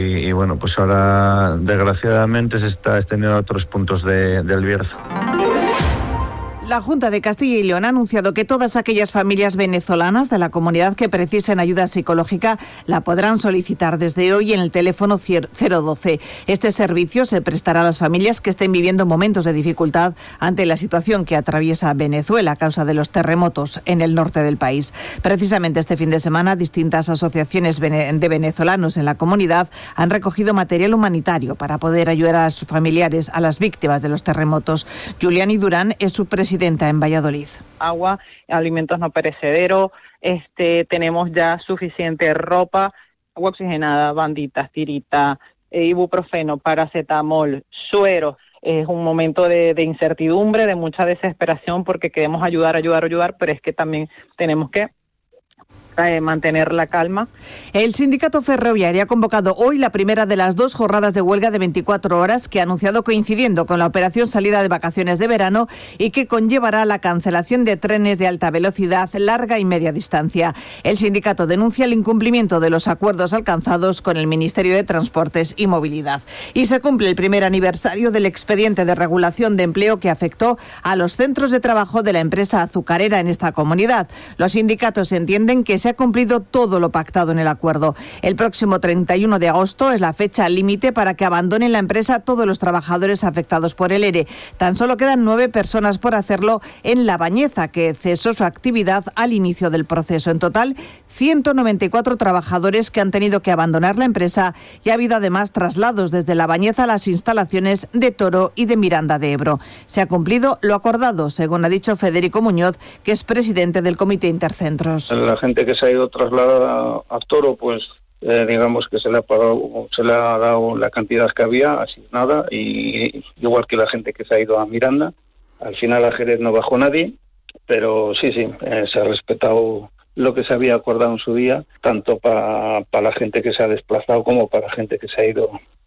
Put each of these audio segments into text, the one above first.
Y bueno, pues ahora desgraciadamente se está extendiendo a otros puntos del Bierzo. La Junta de Castilla y León ha anunciado que todas aquellas familias venezolanas de la comunidad que precisen ayuda psicológica la podrán solicitar desde hoy en el teléfono 012. Este servicio se prestará a las familias que estén viviendo momentos de dificultad ante la situación que atraviesa Venezuela a causa de los terremotos en el norte del país. Precisamente este fin de semana, distintas asociaciones de venezolanos en la comunidad han recogido material humanitario para poder ayudar a sus familiares, a las víctimas de los terremotos. Juliani Durán es su presidenta en Valladolid. Agua, alimentos no perecederos, tenemos ya suficiente ropa, agua oxigenada, banditas, tirita, ibuprofeno, paracetamol, suero. Es un momento de incertidumbre, de mucha desesperación porque queremos ayudar, pero es que también tenemos que mantener la calma. El sindicato ferroviario ha convocado hoy la primera de las 2 jornadas de huelga de 24 horas que ha anunciado coincidiendo con la operación salida de vacaciones de verano y que conllevará la cancelación de trenes de alta velocidad, larga y media distancia. El sindicato denuncia el incumplimiento de los acuerdos alcanzados con el Ministerio de Transportes y Movilidad. Y se cumple el primer aniversario del expediente de regulación de empleo que afectó a los centros de trabajo de la empresa azucarera en esta comunidad. Los sindicatos entienden que se ha cumplido todo lo pactado en el acuerdo. El próximo 31 de agosto es la fecha límite para que abandonen la empresa todos los trabajadores afectados por el ERE. Tan solo quedan 9 personas por hacerlo en La Bañeza, que cesó su actividad al inicio del proceso. En total, 194 trabajadores que han tenido que abandonar la empresa y ha habido además traslados desde La Bañeza a las instalaciones de Toro y de Miranda de Ebro. Se ha cumplido lo acordado, según ha dicho Federico Muñoz, que es presidente del Comité Intercentros. La gente que se ha ido trasladada a Toro, pues digamos que se le ha dado la cantidad que había asignada, y igual que la gente que se ha ido a Miranda. Al final a Jerez no bajó nadie, pero sí, se ha respetado lo que se había acordado en su día, tanto para la gente que se ha desplazado como para la gente que se ha ido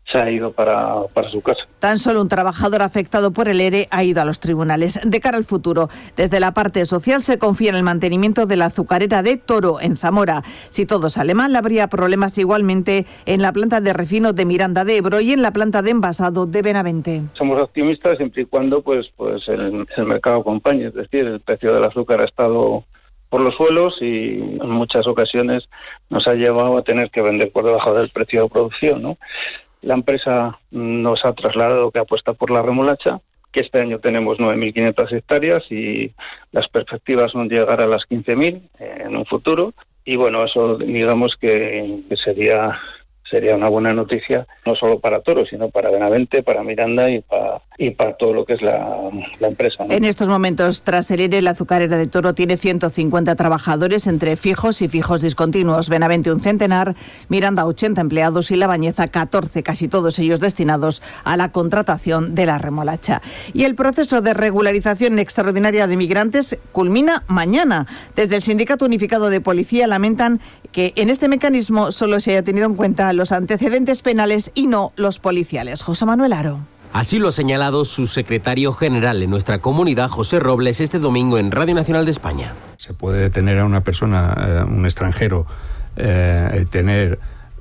para su casa. Tan solo un trabajador afectado por el ERE ha ido a los tribunales. De cara al futuro, desde la parte social se confía en el mantenimiento de la azucarera de Toro, en Zamora. Si todo sale mal, habría problemas igualmente en la planta de refino de Miranda de Ebro y en la planta de envasado de Benavente. Somos optimistas siempre y cuando pues el mercado acompañe, es decir, el precio del azúcar ha estado por los suelos y en muchas ocasiones nos ha llevado a tener que vender por debajo del precio de producción, ¿no? La empresa nos ha trasladado que apuesta por la remolacha, que este año tenemos 9.500 hectáreas y las perspectivas son llegar a las 15.000 en un futuro. Y bueno, eso digamos que sería una buena noticia, no solo para Toro, sino para Benavente, para Miranda y para todo lo que es la empresa, ¿no? En estos momentos, tras el ERE, la azucarera de Toro tiene 150 trabajadores entre fijos y fijos discontinuos. Benavente un centenar, Miranda 80 empleados y La Bañeza 14, casi todos ellos destinados a la contratación de la remolacha. Y el proceso de regularización extraordinaria de migrantes culmina mañana. Desde el Sindicato Unificado de Policía lamentan que en este mecanismo solo se haya tenido en cuenta los antecedentes penales y no los policiales. José Manuel Aro. Así lo ha señalado su secretario general en nuestra comunidad, José Robles, este domingo en Radio Nacional de España. Se puede detener a una persona, un extranjero, tener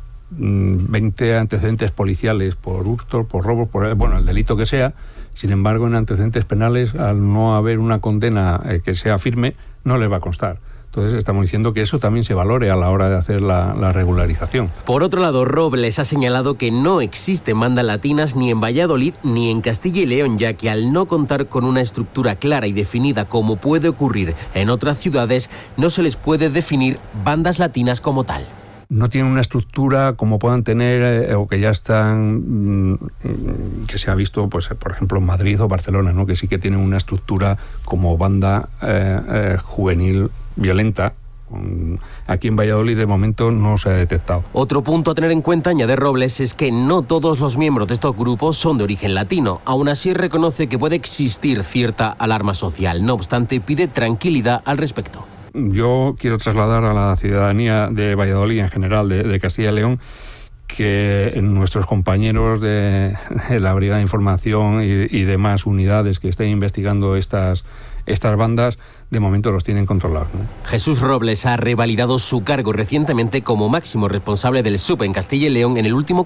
20 antecedentes policiales por hurto, por robo, el delito que sea. Sin embargo, en antecedentes penales, al no haber una condena que sea firme, no les va a constar. Entonces estamos diciendo que eso también se valore a la hora de hacer la regularización. Por otro lado, Robles ha señalado que no existen bandas latinas ni en Valladolid ni en Castilla y León, ya que al no contar con una estructura clara y definida como puede ocurrir en otras ciudades, no se les puede definir bandas latinas como tal. No tienen una estructura como puedan tener o que ya están, que se ha visto, pues por ejemplo en Madrid o Barcelona, ¿no? Que sí que tienen una estructura como banda juvenil violenta. Aquí en Valladolid de momento no se ha detectado. Otro punto a tener en cuenta, añade Robles, es que no todos los miembros de estos grupos son de origen latino. Aún así reconoce que puede existir cierta alarma social. No obstante, pide tranquilidad al respecto. Yo quiero trasladar a la ciudadanía de Valladolid en general, de Castilla y León, que nuestros compañeros de la Brigada de Información y demás unidades que estén investigando estas bandas, de momento los tienen controlados, ¿no? Jesús Robles ha revalidado su cargo recientemente como máximo responsable del SUP en Castilla y León en el último